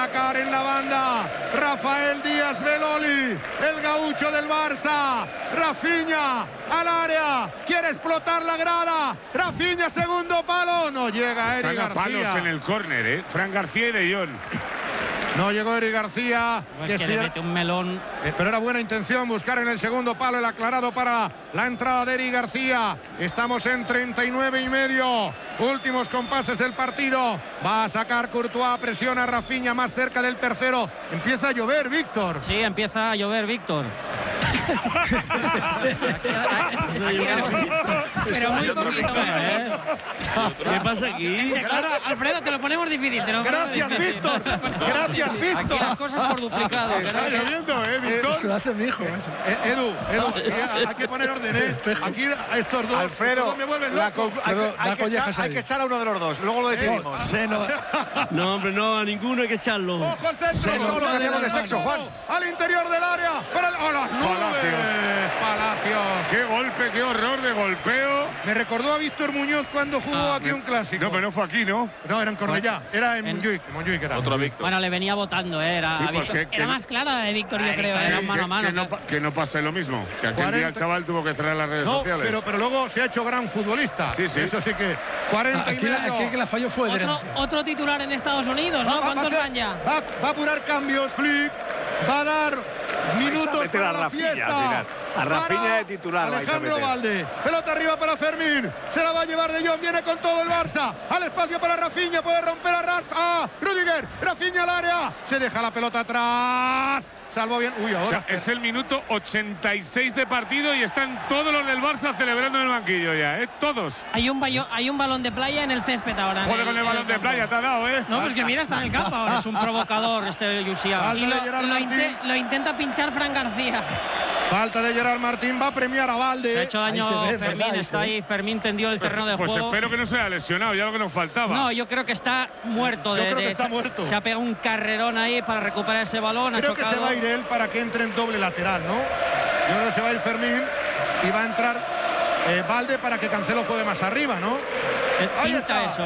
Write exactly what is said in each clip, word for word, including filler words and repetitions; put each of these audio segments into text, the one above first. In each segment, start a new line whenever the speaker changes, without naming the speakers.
sacar en la banda Rafael Díaz Beloli, el gaucho del Barça. Rafinha al área, quiere explotar la grada. Rafinha, segundo palo, no llega Eric García.
Están a palos en el córner, ¿eh? Fran García y De Jong.
No llegó Eric García.
No, que, que le mete un melón.
Eh, pero era buena intención buscar en el segundo palo el aclarado para la entrada de Eric García. Estamos en treinta y nueve y medio. Últimos compases del partido. Va a sacar Courtois, presiona a Rafinha más cerca del tercero. Empieza a llover, Víctor.
Sí, empieza a llover, Víctor.
Pero muy poquito, ¿eh?
¿Qué pasa aquí?
Claro, Alfredo, te lo ponemos difícil. Te lo
Gracias,
difícil.
Víctor. Gracias, Víctor.
Aquí las cosas por duplicado.
Está lloviendo, ¿eh, Víctor?
Eso lo hace mi hijo.
Eh, Edu, Edu, aquí hay que poner orden, ¿eh? Aquí a estos dos.
Alfredo,
estos dos me vuelven
la
loco.
con- hay, que, hay, que echar, hay que echar a uno de los dos, luego lo decidimos.
Sí, no.
No, hombre, no, a ninguno hay que echarlo.
Ojo al centro.
Sí, solo cambiamos de sexo, Juan.
Al interior del área. Para el, ¡oh, las nubes! Palacios.
Qué golpe, qué horror de golpeo.
Me recordó a Víctor Muñoz cuando jugó
Ah,
aquí un clásico.
No, pero no fue aquí, ¿no?
No, era en Cornellá. Era en
En-
Montjuic. Montjuic era.
Otro Víctor.
Bueno, le venía votando, ¿eh? Era,
Sí,
a
pues
Víctor.
que,
Era
que-
más clara la de Víctor, yo
Ay,
creo.
Víctor,
¿eh?
era mano a mano.
que no, pa- que no pase lo mismo. Que aquel
cuarenta
día el chaval tuvo que cerrar las redes
No,
sociales.
pero, pero luego se ha hecho gran futbolista.
Sí, sí.
Eso sí que. cuarenta y
Aquí la,
medio.
aquí que la falló fue
Otro,
Drente.
otro titular en Estados Unidos,
Va-
¿no?
va-
¿Cuántos
va a
van ya?
Va, va a apurar cambios, Flick. Va a dar minutos
meter
para
a
la
Rafinha,
fiesta.
al final. A Rafinha
Para
de titular vais a
Alejandro
meter.
Valde. Pelota arriba para Fermín. Se la va a llevar De Jong. Viene con todo el Barça. Al espacio para Rafinha. Puede romper a Ras. ¡Ah! Rudiger. Rafinha al área. Se deja la pelota atrás. Salvó bien. Uy, ahora.
O sea, es el minuto ochenta y seis de partido y están todos los del Barça celebrando en el banquillo ya, ¿eh? Todos.
Hay un, bayo- hay un balón de playa en el césped ahora. en
Joder con el
en
balón de
campo.
playa, te ha dado, ¿eh?
No, pues que mira, está en el campo ahora.
Es un provocador este Yusia.
Falta
Y
de
lo,
Gerard
lo
Martín.
inte- lo intenta pinchar Fran García.
Falta de Gerard Martín. Va a premiar a Valde.
Se ha hecho daño
Ahí se ve,
Fermín,
¿verdad? Ahí
está
se ve.
ahí. Fermín tendió el terreno de
Pues
juego.
espero que no se haya lesionado, ya lo que nos faltaba.
No, yo creo que está muerto.
Yo
de,
creo que
de-
está
se-
muerto.
Se ha pegado un carrerón ahí para recuperar ese balón.
Creo
ha
que
chocado.
se va a ir él para que entre en doble lateral, ¿no? Yo creo que se va a ir Fermín y va a entrar eh, Valde para que Cancelo juegue más arriba, ¿no?
Eh,
Ahí
Pinta
está.
eso.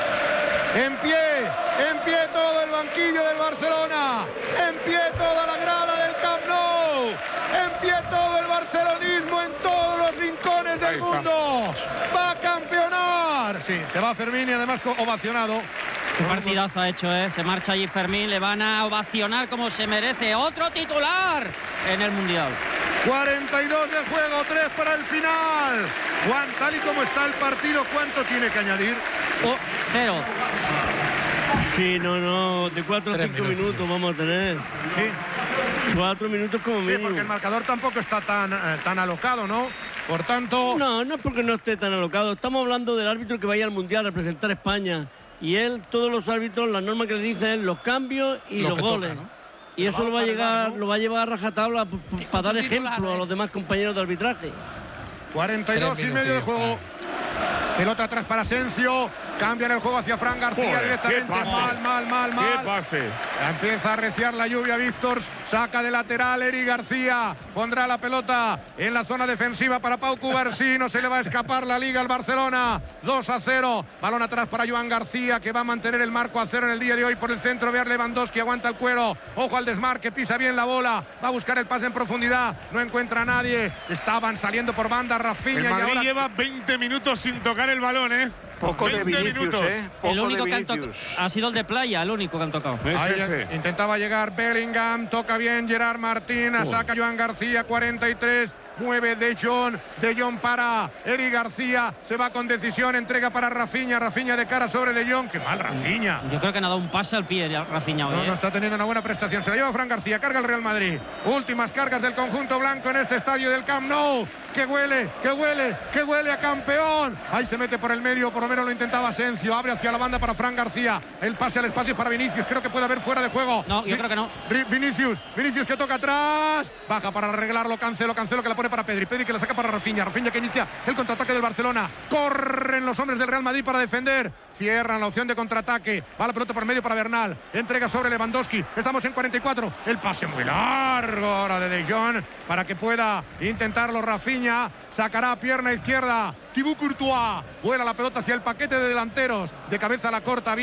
En pie, en pie todo el banquillo del Barcelona, en pie toda la grada del Camp Nou, en pie todo el barcelonismo en todos los rincones del
Ahí está.
mundo. Va a campeonar. Sí, se va Fermín y además co- ovacionado.
Qué partidazo ha hecho, ¿eh? Se marcha allí Fermín, le van a ovacionar como se merece. Otro titular en el Mundial.
cuarenta y dos de juego, tres para el final. Juan, tal y como está el partido, ¿cuánto tiene que añadir?
Oh, cero.
Sí, no, no, de cuatro a
Tres
cinco
minutos.
minutos vamos a tener.
Sí,
Cuatro minutos como
sí,
mínimo.
porque el marcador tampoco está tan, eh, tan alocado, ¿no? Por tanto,
No, no es porque no esté tan alocado. Estamos hablando del árbitro que vaya al Mundial a representar a España. Y él, todos los árbitros, la norma que le dice es los cambios y
Lo
los
que toca,
goles.
¿no?
Y eso lo va a
para
llegar,
dar, ¿no?
lo va a llevar a rajatabla p- p- para dar
otro titular
ejemplo a
es.
los demás compañeros de arbitraje.
cuarenta y dos
Tres
y medio de
minutillos,
juego. Pelota atrás para Asensio. Cambian el juego hacia Fran García
Joder,
directamente.
qué pase.
Mal, mal, mal,
¡Qué
mal.
pase!
Ya empieza a arreciar la lluvia Víctor. Saca de lateral Eric García. Pondrá la pelota en la zona defensiva para Pau Cubarsí. No se le va a escapar la liga al Barcelona. dos a cero. Balón atrás para Joan García, que va a mantener el marco a cero en el día de hoy por el centro. Ver Lewandowski aguanta el cuero. Ojo al desmarque, pisa bien la bola. Va a buscar el pase en profundidad. No encuentra a nadie. Estaban saliendo por banda Rafinha.
El
y
Madrid
ahora...
lleva veinte minutos sin tocar el balón, ¿eh?
Poco de
veinte
Vinicius,
minutos.
¿eh? Poco
El único
de
que han tocado
Vinicius.
ha sido el de playa, el único que han tocado.
Es
Ahí
ese.
intentaba llegar Bellingham, toca bien Gerard Martín, saca Joan García, cuarenta y tres, mueve De Jong, De Jong para Eric García, se va con decisión, entrega para Rafinha, Rafinha de cara sobre De Jong, qué mal Rafinha.
Yo creo que han dado un pase al pie Rafinha hoy,
No,
¿eh?
no está teniendo una buena prestación, se la lleva Fran García, carga el Real Madrid, últimas cargas del conjunto blanco en este estadio del Camp Nou, que huele, que huele, que huele a campeón, ahí se mete por el medio, por lo menos lo intentaba Asensio, abre hacia la banda para Fran García, el pase al espacio para Vinicius, creo que puede haber fuera de juego.
No, yo
Vi-
creo que no.
Ri- Vinicius, Vinicius que toca atrás, baja para arreglarlo, Cancelo, Cancelo que la pone para Pedri, Pedri que la saca para Rafinha, Rafinha que inicia el contraataque del Barcelona, corren los hombres del Real Madrid para defender, cierran la opción de contraataque, va la pelota por medio para Bernal, entrega sobre Lewandowski, estamos en cuarenta y cuatro, el pase muy largo ahora de De Jong para que pueda intentarlo Rafinha, sacará pierna izquierda, Thibaut Courtois, vuela la pelota hacia el paquete de delanteros, de cabeza a la corta.